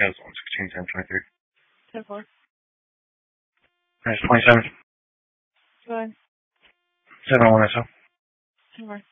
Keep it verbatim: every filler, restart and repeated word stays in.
Yeah, it's one sixteen, ten twenty-three. ten four. That's twenty-seven. Go ahead. seven one S O. ten four.